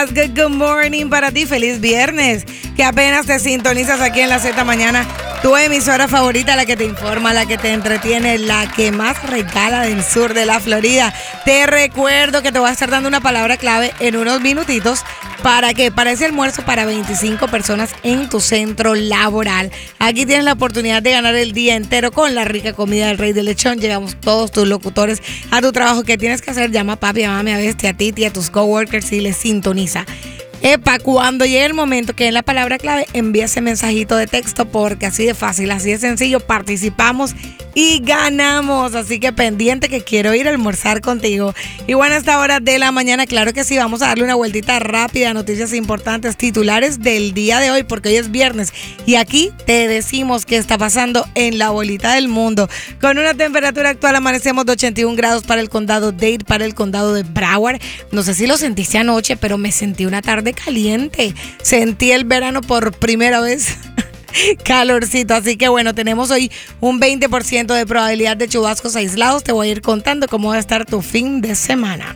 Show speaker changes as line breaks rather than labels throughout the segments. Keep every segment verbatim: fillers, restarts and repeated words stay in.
Good, good morning para ti, feliz viernes, que apenas te sintonizas aquí en la Z Mañana, tu emisora favorita, la que te informa, la que te entretiene, la que más regala del sur de la Florida. Te recuerdo que te voy a estar dando una palabra clave en unos minutitos. ¿Para qué? Para ese almuerzo para veinticinco personas en tu centro laboral. Aquí tienes la oportunidad de ganar el día entero con la rica comida del Rey del Lechón. Llegamos todos tus locutores a tu trabajo. ¿Qué tienes que hacer? Llama a papi, a mami, a bestia, a Titi, a tus coworkers y les sintoniza. Epa, cuando llegue el momento que en la palabra clave, envía ese mensajito de texto porque así de fácil, así de sencillo, participamos y ganamos. Así que pendiente que quiero ir a almorzar contigo. Y bueno, a esta hora de la mañana, claro que sí, vamos a darle una vueltita rápida a noticias importantes, titulares del día de hoy, porque hoy es viernes y aquí te decimos qué está pasando en la bolita del mundo. Con una temperatura actual amanecemos de ochenta y un grados para el condado Dade, para el condado de Broward. No sé si lo sentiste anoche, pero me sentí una tarde caliente. Sentí el verano por primera vez. Calorcito, así que bueno, tenemos hoy un veinte por ciento de probabilidad de chubascos aislados. Te voy a ir contando cómo va a estar tu fin de semana.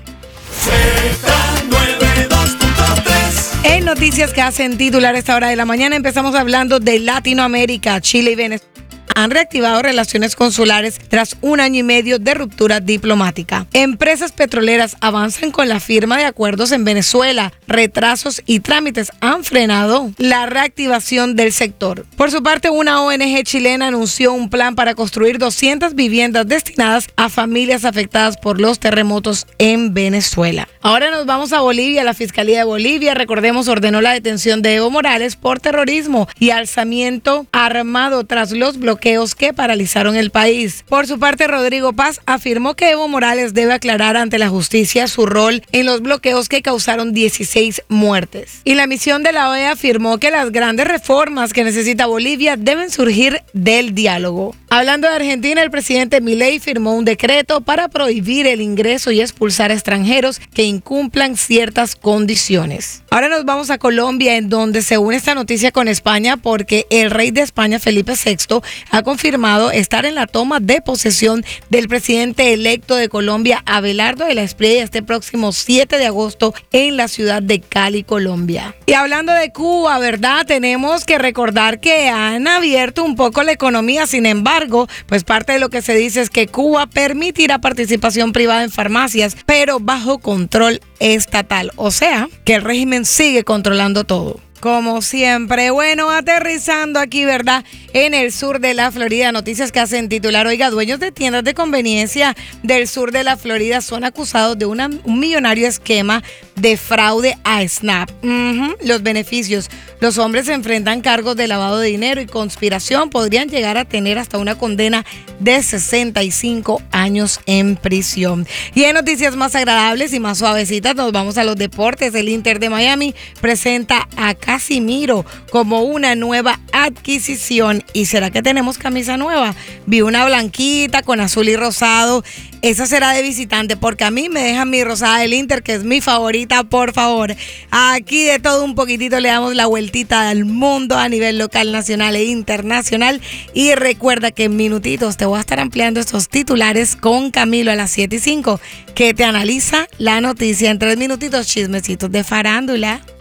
En noticias que hacen titular a esta hora de la mañana, empezamos hablando de Latinoamérica. Chile y Venezuela han reactivado relaciones consulares tras un año y medio de ruptura diplomática. Empresas petroleras avanzan con la firma de acuerdos en Venezuela. Retrasos y trámites han frenado la reactivación del sector. Por su parte, una O N G chilena anunció un plan para construir doscientas viviendas destinadas a familias afectadas por los terremotos en Venezuela. Ahora nos vamos a Bolivia. La Fiscalía de Bolivia, recordemos, ordenó la detención de Evo Morales por terrorismo y alzamiento armado tras los bloqueos que paralizaron el país. Por su parte, Rodrigo Paz afirmó que Evo Morales debe aclarar ante la justicia su rol en los bloqueos que causaron dieciséis muertes. Y la misión de la O E A afirmó que las grandes reformas que necesita Bolivia deben surgir del diálogo. Hablando de Argentina, el presidente Milei firmó un decreto para prohibir el ingreso y expulsar a extranjeros que incumplan ciertas condiciones. Ahora nos vamos a Colombia, en donde se une esta noticia con España porque el rey de España, Felipe sexto, ha confirmado estar en la toma de posesión del presidente electo de Colombia, Abelardo de la Espriella, este próximo siete de agosto en la ciudad de Cali, Colombia. Y hablando de Cuba, ¿verdad? Tenemos que recordar que han abierto un poco la economía. Sin embargo, pues parte de lo que se dice es que Cuba permitirá participación privada en farmacias, pero bajo control estatal. O sea, que el régimen sigue controlando todo. Como siempre, bueno, aterrizando aquí, ¿verdad? En el sur de la Florida, noticias que hacen titular. Oiga, dueños de tiendas de conveniencia del sur de la Florida son acusados de una, un millonario esquema de fraude a SNAP. Uh-huh. Los beneficios. Los hombres se enfrentan cargos de lavado de dinero y conspiración. Podrían llegar a tener hasta una condena de sesenta y cinco años en prisión. Y en noticias más agradables y más suavecitas, nos vamos a los deportes. El Inter de Miami presenta a Casimiro como una nueva adquisición. ¿Y será que tenemos camisa nueva? Vi una blanquita con azul y rosado. Esa será de visitante, porque a mí me dejan mi rosada del Inter, que es mi favorita, por favor. Aquí de todo un poquitito le damos la vueltita al mundo a nivel local, nacional e internacional. Y recuerda que en minutitos te voy a estar ampliando estos titulares con Camilo a las siete y cinco, que te analiza la noticia en tres minutitos, chismecitos de farándula.